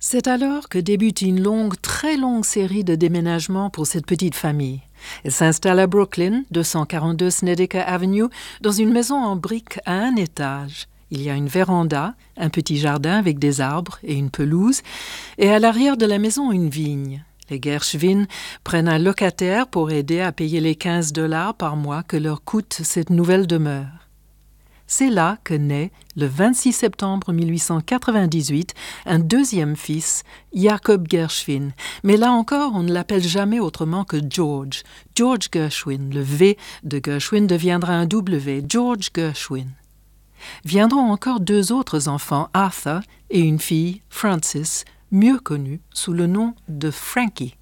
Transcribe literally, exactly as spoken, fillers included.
C'est alors que débute une longue, très longue série de déménagements pour cette petite famille. Elle s'installe à Brooklyn, deux cent quarante-deux Snedeker Avenue, dans une maison en briques à un étage. Il y a une véranda, un petit jardin avec des arbres et une pelouse, et à l'arrière de la maison une vigne. Les Gershwin prennent un locataire pour aider à payer les quinze dollars par mois que leur coûte cette nouvelle demeure. C'est là que naît, le vingt-six septembre mille huit cent quatre-vingt-dix-huit, un deuxième fils, Jacob Gershwin. Mais là encore, on ne l'appelle jamais autrement que George. George Gershwin. Le V de Gershwin deviendra un W, George Gershwin. Viendront encore deux autres enfants, Arthur et une fille, Frances, mieux connue sous le nom de Frankie.